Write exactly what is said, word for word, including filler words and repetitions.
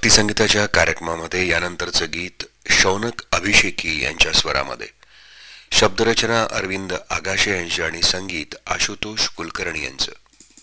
भक्तिसंगीताच्या कार्यक्रमामध्ये यानंतरचं गीत शौनक अभिषेकी यांच्या स्वरामध्ये, शब्दरचना अरविंद आगाशे यांची आणि संगीत आशुतोष कुलकर्णी यांचं.